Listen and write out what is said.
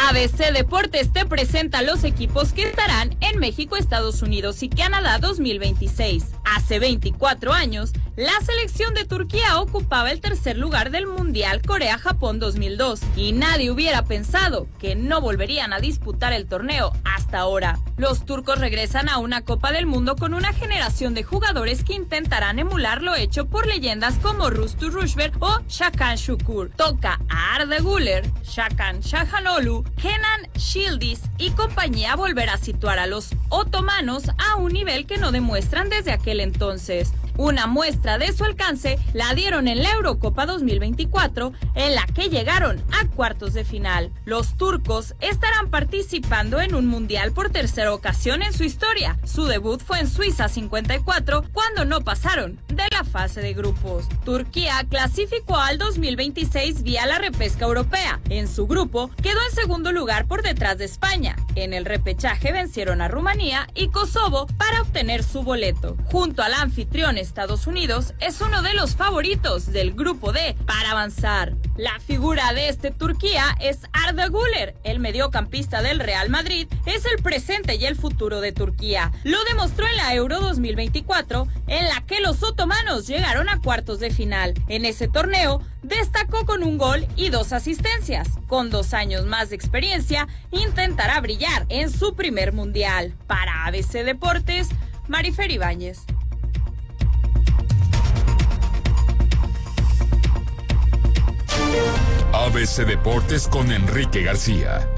ABC Deportes te presenta los equipos que estarán en México, Estados Unidos y Canadá 2026. Hace 24 años, la selección de Turquía ocupaba el tercer lugar del Mundial Corea-Japón 2002 y nadie hubiera pensado que no volverían a disputar el torneo hasta ahora. Los turcos regresan a una Copa del Mundo con una generación de jugadores que intentarán emular lo hecho por leyendas como Rustu Rüşber o Şakan Şükür. Toca a Arda Güler, Şakan Şahanoglu, Kenan Yıldız y compañía volver a situar a los otomanos a un nivel que no demuestran desde aquel entonces. Una muestra de su alcance la dieron en la Eurocopa 2024, en la que llegaron a cuartos de final. Los turcos estarán participando en un mundial por tercera ocasión en su historia. Su debut fue en Suiza 54, cuando no pasaron de la fase de grupos. Turquía clasificó al 2026 vía la repesca europea. En su grupo quedó en segundo lugar por detrás de España. En el repechaje vencieron a Rumanía y Kosovo para obtener su boleto. Junto al anfitrión Estados Unidos, es uno de los favoritos del grupo D para avanzar. La figura de Turquía es Arda Güler, el mediocampista del Real Madrid, es el presente y el futuro de Turquía. Lo demostró en la Euro 2024, en la que los otomanos llegaron a cuartos de final. En ese torneo, destacó con un gol y 2 asistencias. Con 2 años más de experiencia, intentará brillar en su primer mundial. Para ABC Deportes, Marifer Ibáñez. ABC Deportes con Enrique García.